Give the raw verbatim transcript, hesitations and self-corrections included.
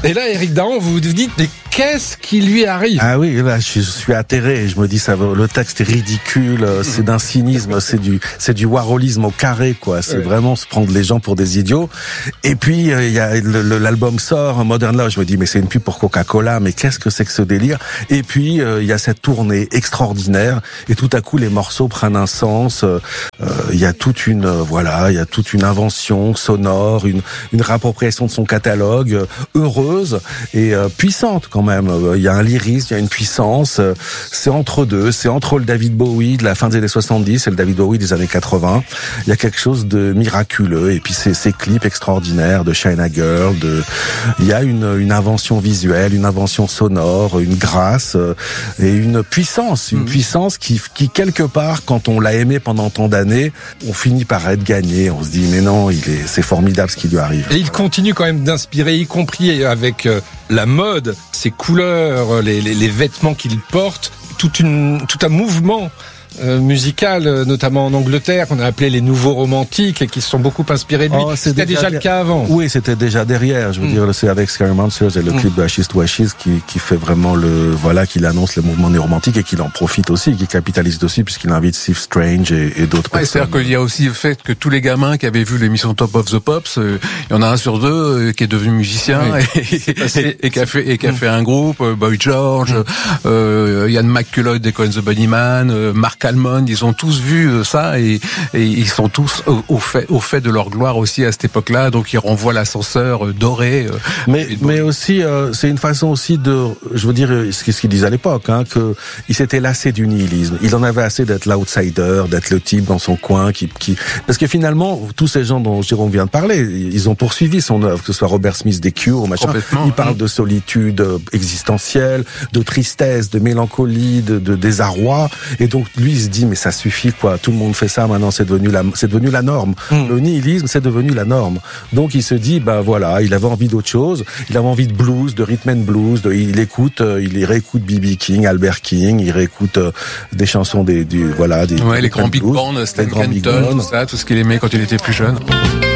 Et là, Éric Dahan, vous vous dites, mais qu'est-ce qui lui arrive? Ah oui, là, je suis atterré. Je me dis, ça, le texte est ridicule. C'est d'un cynisme, c'est du, c'est du warholisme au carré, quoi. C'est ouais. vraiment se prendre les gens pour des idiots. Et puis, il euh, y a le, le, l'album sort, Modern Love. Je me dis, mais c'est une pub pour Coca-Cola. Mais qu'est-ce que c'est que ce délire? Et puis, il euh, y a cette tournée extraordinaire. Et tout à coup, les morceaux prennent un sens. Il euh, y a toute une, euh, voilà, il y a toute une invention sonore, une, une réappropriation de son catalogue, euh, heureuse et euh, puissante quand même. Il y a un lyrisme, il y a une puissance. Euh, c'est entre deux, c'est entre le David Bowie de la fin des années soixante-dix et le David Bowie des années quatre-vingts. Il y a quelque chose de miraculeux. Et puis ces, ces clips extraordinaires de China Girl, de, il y a une, une invention visuelle, une invention sonore, une grâce euh, et une puissance, une mmh. puissance qui, qui quelque part, quand on l'a aimé pendant tant d'années, on finit par être gagné. On se dit mais non, il est, c'est formidable ce qui lui arrive. Et il continue quand même d'inspirer, y compris avec euh, la mode, ses couleurs, les, les, les vêtements qu'il porte, toute une, tout un mouvement euh, musical, notamment en Angleterre, qu'on a appelé les nouveaux romantiques et qui se sont beaucoup inspirés de lui. Oh, c'était déjà, déjà le cas avant. Oui, c'était déjà derrière. Je veux mm. dire, c'est avec Scary Monsters et le mm. clip de Ashes to Ashes qui, qui fait vraiment le, voilà, qu'il annonce le mouvement néo-romantique et qu'il en profite aussi, qu'il capitalise dessus puisqu'il invite Steve Strange et, et d'autres ouais, personnes. C'est-à-dire qu'il y a aussi le fait que tous les gamins qui avaient vu l'émission Top of the Pops, euh, il y en a un sur deux euh, qui est devenu musicien oui. et, et, et qui a fait, et qui a mm. fait un groupe, euh, Boy George, mm. euh, Ian McCulloch des Cohen the Bunnymen, euh, Mark Almond, ils ont tous vu ça et, et ils sont tous au, au fait au fait de leur gloire aussi à cette époque-là, donc ils renvoient l'ascenseur doré. Mais mais aussi euh, c'est une façon aussi de, je veux dire ce qu'ils disaient à l'époque, hein, que il s'était lassé du nihilisme. Il en avait assez d'être l'outsider, d'être le type dans son coin qui qui parce que finalement tous ces gens dont Jérôme vient de parler, ils ont poursuivi son œuvre, que ce soit Robert Smith des Cure, machin. Il parle de solitude existentielle, de tristesse, de mélancolie, de, de désarroi, et donc lui il se dit mais ça suffit quoi, tout le monde fait ça maintenant, c'est devenu la c'est devenu la norme. Mm. Le nihilisme c'est devenu la norme. Donc il se dit bah voilà, il avait envie d'autre chose, il avait envie de blues, de rhythm and blues, de, il écoute euh, il réécoute B B King, Albert King, il réécoute euh, des chansons des du voilà des ouais, les grands big bands, Stan Kenton, tout ça, tout ce qu'il aimait quand il était plus jeune.